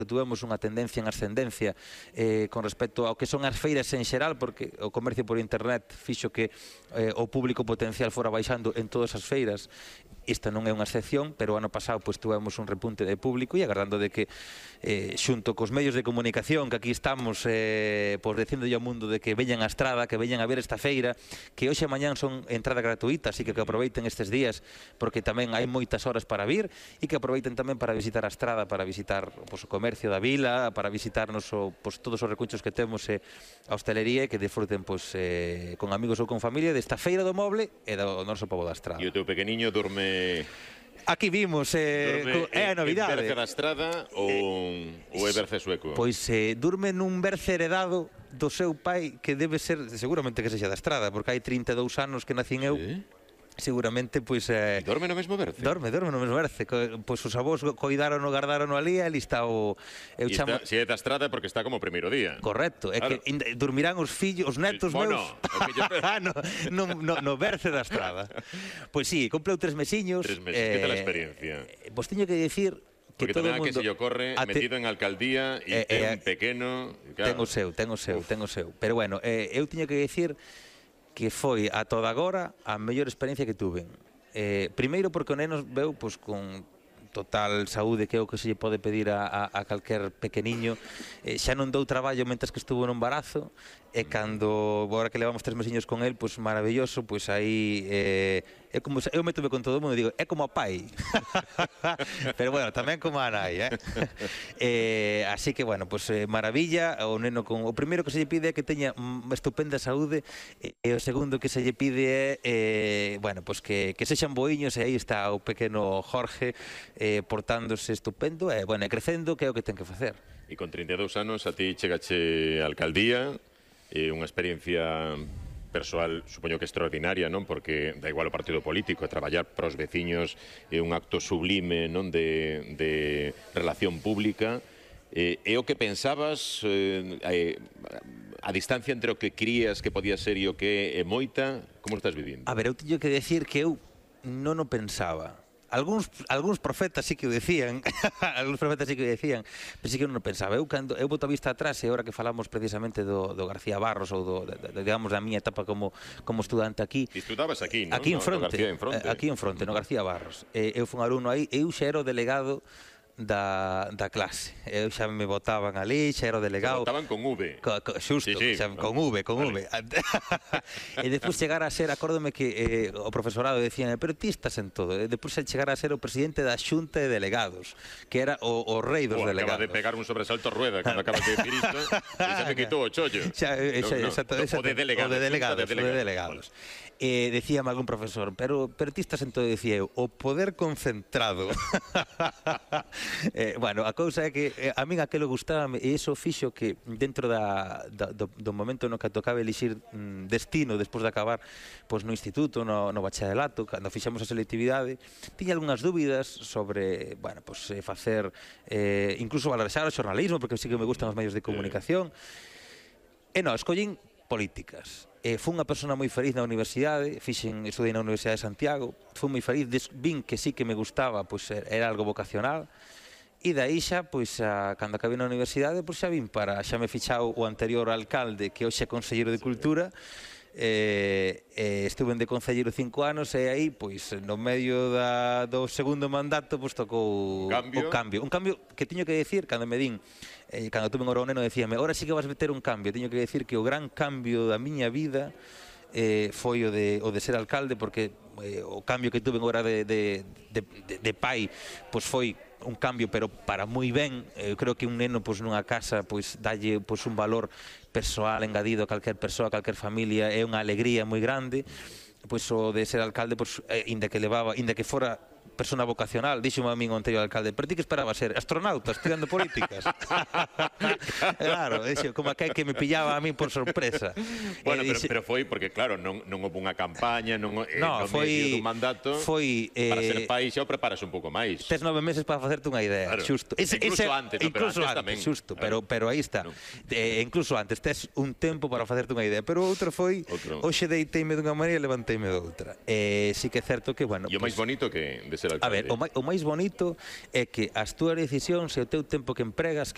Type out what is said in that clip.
tuvemos unha tendencia en ascendencia con respecto ao que son as feiras en xeral, porque o comercio por internet fixo que o público potencial fora baixando en todas as feiras. Esta non é unha excepción, pero o ano pasado pois tuvemos un repunte de público e agardando de que xunto cos medios de comunicación que aquí estamos pois dicindolle ao mundo de que veñan a Estrada, que veñan a ver esta feira, que hoxe e mañán son entrada gratuita, así que aproveiten estes días porque tamén hai moitas horas para vir e que aproveiten tamén para visitar a Estrada, para visitar pois, o comercio da vila, para visitarnos pois, todos os recunchos que temos a hostelería e que disfruten pois, con amigos ou con familia desta feira do moble e do noso pobo da Estrada. E o teu pequeniño dorme... Aquí vimos, é a novidade. É berce da Estrada ou é berce sueco? Pois durme nun berce heredado do seu pai que debe ser, seguramente que sexa da Estrada, porque hai 32 anos que nacín eu. Seguramente, pois... Dorme no mesmo berce? Dorme no mesmo berce. Pois os avós coidarono, gardarono ali, ali está o... Se é da Estrada porque está como o primeiro día. Correcto. É que dormirán os fillos, os netos meus... no berce da Estrada. Pois sí, compreu 3 mesiños. 3 meses. Que tal a experiencia? Pois teño que dicir... Porque tamén a que se lle ocorre metido en alcaldía e ten pequeno... Ten o seu. Pero bueno, eu teño que dicir que foi a toda agora a mellor experiencia que tuven. Primeiro porque o neno veu pois, con total saúde, que é o que se lle pode pedir a calquer pequeniño. Xa non dou traballo mentres que estuvo no embarazo, e cando, agora que levamos 3 mesiños con el, pois maravilloso, pois aí é como, eu métome con todo o mundo e digo, é como o pai. Pero bueno, tamén como a nai, así que bueno, pois maravilla, o neno con... O primeiro que se lle pide é que teña estupenda saúde, e o segundo que se lle pide é, bueno, pois que sexan boiños, e aí está o pequeno Jorge portándose estupendo, e bueno, crecendo, que é o que ten que facer. E con 32 anos a ti chegache a alcaldía, unha experiencia persoal, supoño que extraordinaria, non? Porque da igual o partido político, traballar pros veciños é un acto sublime, non? De relación pública. É o que pensabas, a distancia entre o que crías que podía ser e o que é moita, como estás vivindo? A ver, eu teño que decir que eu non o pensaba. Algúns profetas sí que o decían, pero sí que non o pensaba. Eu boto a vista atrás, e agora que falamos precisamente do García Barros, ou digamos, da miña etapa como estudante aquí. Estudabas aquí, non? Aquí en fronte, no García Barros. Eu fui un alumno aí, eu xa era o delegado da clase. Eu xa me botaban ali, xa era o delegado. Botaban con V. Xusto, con V. E despois chegar a ser, acórdome que o profesorado decían, pero ti estás en todo. E despois chegar a ser o presidente da Xunta de Delegados, que era o rei dos delegados. Acaba de pegar un sobresalto a Rueda cando acabas de decir isto, e xa me quitou o chollo. O de delegados. Decíame algún profesor, pero ti estás en todo, decía eu, o poder concentrado. Bueno, a cousa é que a min aquilo gustábame, e iso fixo que dentro do momento no que tocaba elixir destino despois de acabar pois, no instituto, no bacharelato, cando fixamos a selectividade, tiña algunhas dúbidas sobre, bueno, pois facer incluso valorizar o xornalismo, porque sí que me gustan os medios de comunicación, e non, escollín políticas. Fui unha persona moi feliz na universidade, estudei na Universidade de Santiago, fui moi feliz, vin que sí que me gustaba, pois era algo vocacional, e daí xa, pois, cando acabei na universidade, pois xa vin xa me fichou o anterior alcalde, que hoxe é conselleiro de Cultura, estuve de concelleiro 5 anos, e aí, pois, no medio do segundo mandato, pois tocou o cambio. Un cambio que teño que decir, cando me din, cando tuve un neno, decíame, ahora sí que vas meter un cambio. Teño que decir que o gran cambio da miña vida foi o de ser alcalde, porque o cambio que tuve agora de pai, pois foi un cambio, pero para moi ben. Eu creo que un neno pois nunha casa pois dalle pois un valor persoal engadido a calquer persoa, a calquer familia, é unha alegría moi grande. Pois o de ser alcalde, pois inda que fora persona vocacional, díxome a min o anterior alcalde, pero ti que esperaba ser astronauta estudiando políticas? Claro, como aquel que me pillaba a min por sorpresa. Bueno, pero foi porque, claro, non houve unha campaña, no medio dun mandato, para ser pai xa o preparas un pouco máis. Tes 9 meses para facerte unha idea, xusto. Incluso antes, xusto, pero aí está. Incluso antes, tes un tempo para facerte unha idea, pero outro foi, hoxe deiteime dunha maneira e levanteime doutra. Sí que é certo que, bueno... E o máis bonito que de ser alcalde? A ver, o máis bonito é que as túas decisións e o teu tempo que empregas